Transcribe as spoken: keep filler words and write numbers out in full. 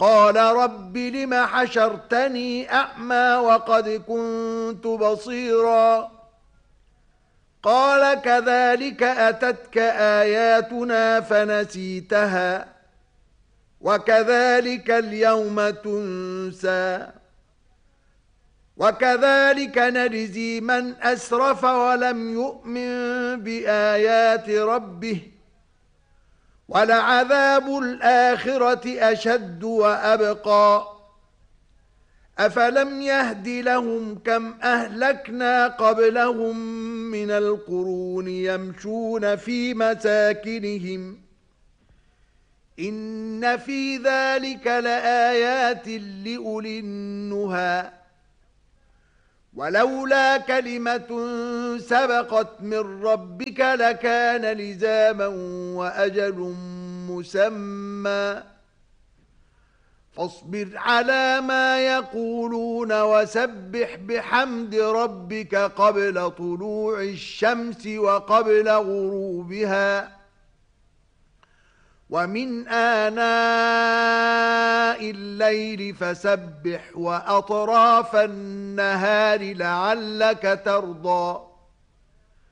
قال رب لم حشرتني أعمى وقد كنت بصيرا قال كذلك أتتك آياتنا فنسيتها وكذلك اليوم تنسى وكذلك نجزي من أسرف ولم يؤمن بآيات ربه ولعذاب الآخرة أشد وأبقى أفلم يهد لهم كم أهلكنا قبلهم من القرون يمشون في مساكنهم إن في ذلك لآيات لأولي النهى ولولا كلمة سبقت من ربك لكان لزاما وأجل مسمى فاصبر على ما يقولون وسبح بحمد ربك قبل طلوع الشمس وقبل غروبها ومن آناء الليل فسبح وأطراف النهار لعلك ترضى